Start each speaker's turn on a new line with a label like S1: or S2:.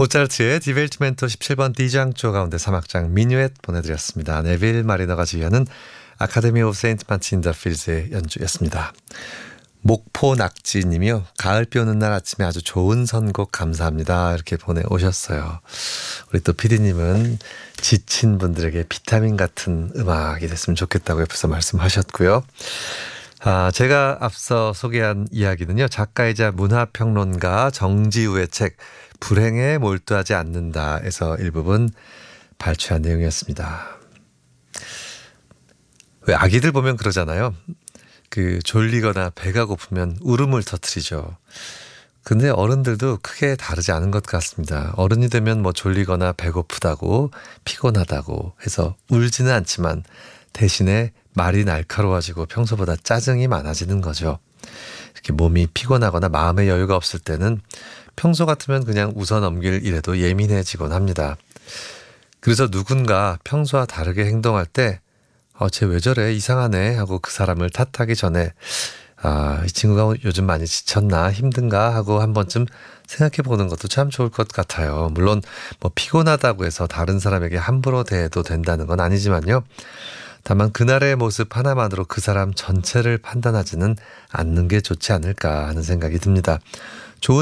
S1: 모차르트의 디벨트멘토 17번 D장조 가운데 3악장 미뉴엣 보내드렸습니다. 네빌 마리너가 지휘하는 아카데미 오브 세인트 마틴 더 필즈의 연주였습니다. 목포 낙지님이요. 가을 비 오는 날 아침에 아주 좋은 선곡 감사합니다. 이렇게 보내오셨어요. 우리 또 PD님은 지친 분들에게 비타민 같은 음악이 됐으면 좋겠다고 옆에서 말씀하셨고요. 제가 앞서 소개한 이야기는요. 작가이자 문화평론가 정지우의 책 불행에 몰두하지 않는다에서 일부분 발췌한 내용이었습니다. 왜 아기들 보면 그러잖아요. 졸리거나 배가 고프면 울음을 터뜨리죠. 근데 어른들도 크게 다르지 않은 것 같습니다. 어른이 되면 졸리거나 배고프다고 피곤하다고 해서 울지는 않지만 대신에 말이 날카로워지고 평소보다 짜증이 많아지는 거죠. 이렇게 몸이 피곤하거나 마음의 여유가 없을 때는 평소 같으면 그냥 웃어 넘길 일에도 예민해지곤 합니다. 그래서 누군가 평소와 다르게 행동할 때 쟤 왜 저래 이상하네 하고 그 사람을 탓하기 전에 이 친구가 요즘 많이 지쳤나 힘든가 하고 한 번쯤 생각해 보는 것도 참 좋을 것 같아요. 물론 피곤하다고 해서 다른 사람에게 함부로 대해도 된다는 건 아니지만요. 다만 그날의 모습 하나만으로 그 사람 전체를 판단하지는 않는 게 좋지 않을까 하는 생각이 듭니다.